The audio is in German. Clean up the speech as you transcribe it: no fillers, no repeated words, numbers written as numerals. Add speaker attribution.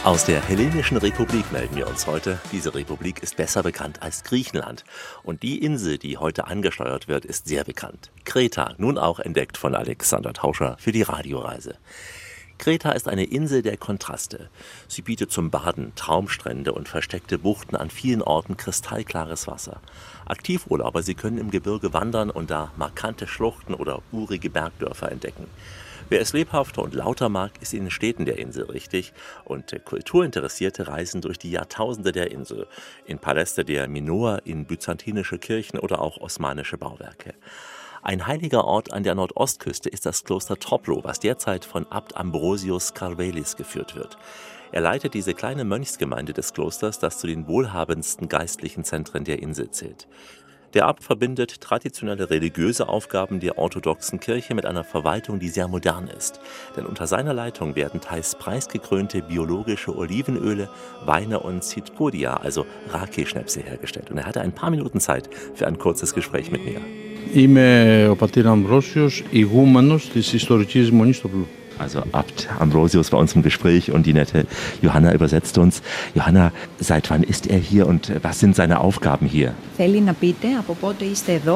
Speaker 1: Aus der Hellenischen Republik melden wir uns heute. Diese Republik ist besser bekannt als Griechenland. Und die Insel, die heute angesteuert wird, ist sehr bekannt. Kreta, nun auch entdeckt von Alexander Tauscher für die Radioreise. Kreta ist eine Insel der Kontraste. Sie bietet zum Baden Traumstrände und versteckte Buchten, an vielen Orten kristallklares Wasser. Aktivurlauber, sie können im Gebirge wandern und da markante Schluchten oder urige Bergdörfer entdecken. Wer es lebhafter und lauter mag, ist in den Städten der Insel richtig. Und Kulturinteressierte reisen durch die Jahrtausende der Insel. In Paläste der Minoa, in byzantinische Kirchen oder auch osmanische Bauwerke. Ein heiliger Ort an der Nordostküste ist das Kloster Toplo, was derzeit von Abt Ambrosius Karvelis geführt wird. Er leitet diese kleine Mönchsgemeinde des Klosters, das zu den wohlhabendsten geistlichen Zentren der Insel zählt. Der Abt verbindet traditionelle religiöse Aufgaben der orthodoxen Kirche mit einer Verwaltung, die sehr modern ist. Denn unter seiner Leitung werden teils preisgekrönte biologische Olivenöle, Weine und Sitpodia, also Raki-Schnäpse, hergestellt. Und er hatte ein paar Minuten Zeit für ein kurzes Gespräch mit mir.
Speaker 2: Είμαι ο πατήρ Αμβρόσιος, ηγούμενος της ιστορικής μονής στο Πλού.
Speaker 1: Also Abt Ambrosius bei uns im Gespräch und die nette Johanna übersetzt uns. Johanna, seit wann ist er hier und was sind seine Aufgaben hier?
Speaker 3: Θέλει να πείτε από πότε είστε εδώ?